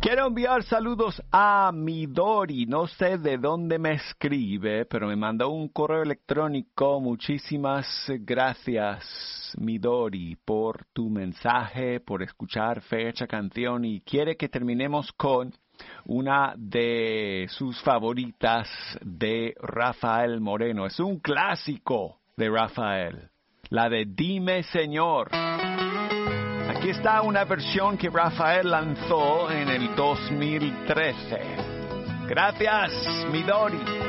Quiero enviar saludos a Midori. No sé de dónde me escribe, pero me mandó un correo electrónico. Muchísimas gracias, Midori, por tu mensaje, por escuchar Fecha Canción. Y quiere que terminemos con una de sus favoritas de Rafael Moreno. Es un clásico de Rafael. La de Dime Señor. Aquí está una versión que Rafael lanzó en el 2013. Gracias, Midori.